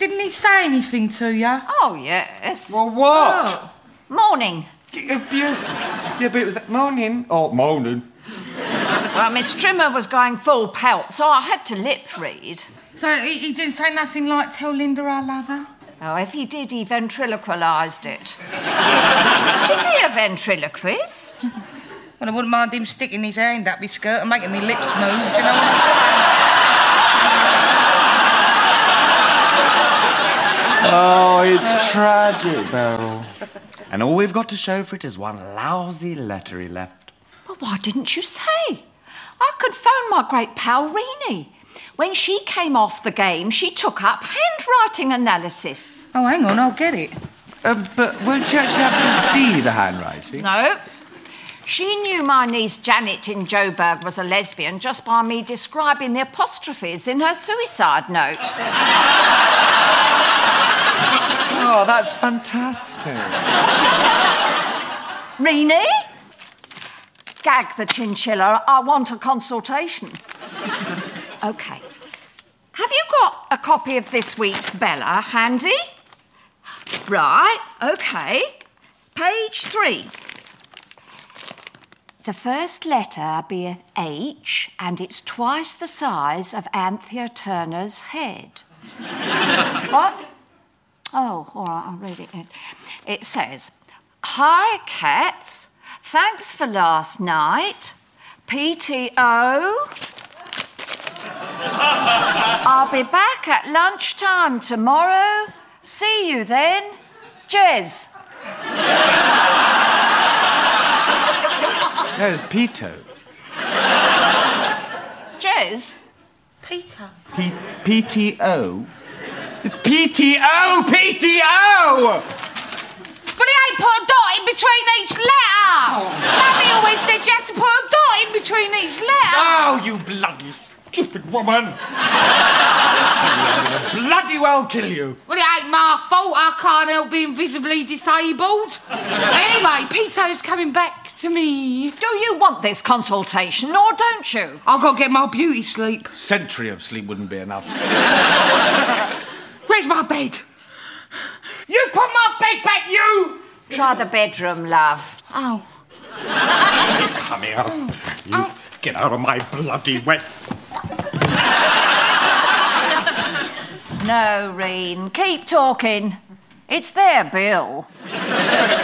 Didn't he say anything to you? Oh, yes. Well, what? Oh. Morning. Yeah, but it was that morning. Oh, morning. Well, Miss Trimmer was going full pelt, so I had to lip read. So he didn't say nothing like tell Linda I love her? Oh, if he did, he ventriloquised it. Is he a ventriloquist? Well, I wouldn't mind him sticking his hand up his skirt and making me lips move, do you know what I'm saying? Oh, it's tragic, Beryl. And all we've got to show for it is one lousy letter he left. Well, why didn't you say? I could phone my great pal Reenie. When she came off the game, she took up handwriting analysis. Oh, hang on, I'll get it. But won't she actually have to see the handwriting? No. She knew my niece Janet in Joburg was a lesbian just by me describing the apostrophes in her suicide note. Oh, that's fantastic. Reenie? Gag the chinchilla. I want a consultation. OK. Have you got a copy of this week's Bella handy? Right, OK. Page 3. The first letter be an H, and it's twice the size of Anthea Turner's head. What? Oh, all right, I'll read it. It says, "Hi, cats. Thanks for last night. PTO. I'll be back at lunchtime tomorrow. See you then. Jez." No, it's Pito. Jez? Peter. PTO? It's PTO! PTO! But he ain't put a dot in between each letter. Mummy always said you had to put a dot in between each letter. Oh, you bloody stupid woman! I'll bloody well kill you. Well, it ain't my fault. I can't help being visibly disabled. Anyway, Peter's coming back to me. Do you want this consultation or don't you? I've got to get my beauty sleep. Century of sleep wouldn't be enough. Where's my bed? You put my bed back, you! Try the bedroom, love. Oh. Come here. You get out of my bloody wet... No, Reen. Keep talking. It's their bill.